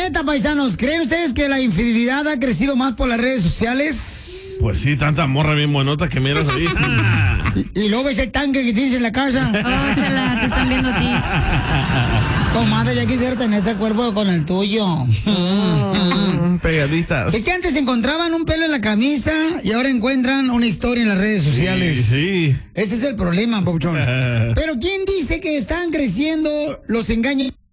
neta, paisanos, ¿creen ustedes que la infidelidad ha crecido más por las redes sociales? Pues sí, tanta morra bien buenota que miras ahí. Y luego ves el tanque que tienes en la casa. Oh, chala, te están viendo a ti. Comadre, ya quisiera tener este cuerpo con el tuyo. Pegaditas. Es que antes encontraban un pelo en la camisa y ahora encuentran una historia en las redes sociales. Sí. Ese es el problema, Pauchón. Pero ¿quién dice que están creciendo los engaños